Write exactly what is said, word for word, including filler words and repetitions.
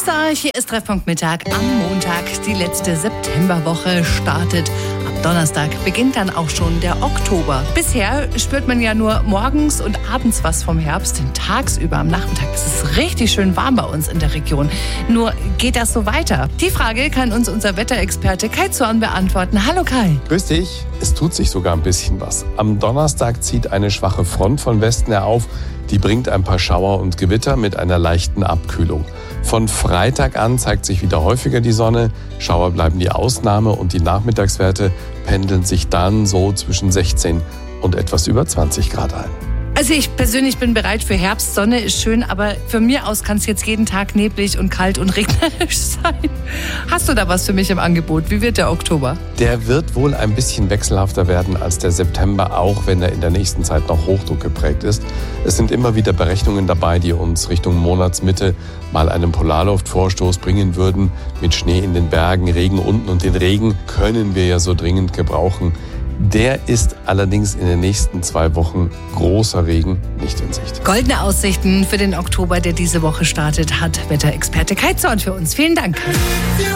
Grüß euch, hier ist Treffpunkt Mittag am Montag. Die letzte Septemberwoche startet. Am Donnerstag beginnt dann auch schon der Oktober. Bisher spürt man ja nur morgens und abends was vom Herbst. Denn tagsüber am Nachmittag ist es richtig schön warm bei uns in der Region. Nur geht das so weiter? Die Frage kann uns unser Wetterexperte Kai Zorn beantworten. Hallo Kai. Grüß dich. Es tut sich sogar ein bisschen was. Am Donnerstag zieht eine schwache Front von Westen her auf. Die bringt ein paar Schauer und Gewitter mit einer leichten Abkühlung. Von Freitag an zeigt sich wieder häufiger die Sonne. Schauer bleiben die Ausnahme und die Nachmittagswerte pendeln sich dann so zwischen sechzehn und etwas über zwanzig Grad ein. Also ich persönlich bin bereit für Herbst. Sonne ist schön, aber von mir aus kann es jetzt jeden Tag neblig und kalt und regnerisch sein. Hast du da was für mich im Angebot? Wie wird der Oktober? Der wird wohl ein bisschen wechselhafter werden als der September, auch wenn er in der nächsten Zeit noch Hochdruck geprägt ist. Es sind immer wieder Berechnungen dabei, die uns Richtung Monatsmitte mal einen Polarluftvorstoß bringen würden. Mit Schnee in den Bergen, Regen unten, und den Regen können wir ja so dringend gebrauchen. Der ist allerdings in den nächsten zwei Wochen großer Regen nicht in Sicht. Goldene Aussichten für den Oktober, der diese Woche startet, hat Wetterexperte Kai Zorn für uns. Vielen Dank.